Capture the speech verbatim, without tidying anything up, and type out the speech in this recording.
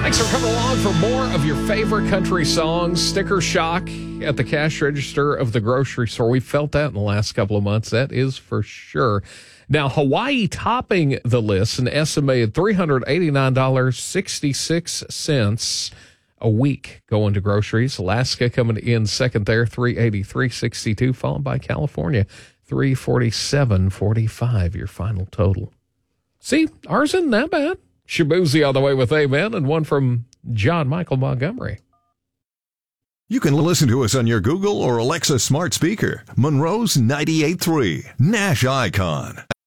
Thanks for coming along for more of your favorite country songs. Sticker shock at the cash register of the grocery store. We felt that in the last couple of months. That is for sure. Now, Hawaii topping the list, an estimated three hundred eighty-nine dollars and sixty-six cents a week going to groceries. Alaska coming in second there, three hundred eighty-three dollars and sixty-two cents, followed by California, three hundred forty-seven dollars and forty-five cents, your final total. See, ours isn't that bad. Shabuzi on the way with Amen, and one from John Michael Montgomery. You can listen to us on your Google or Alexa smart speaker. Monroe's ninety-eight point three, Nash Icon.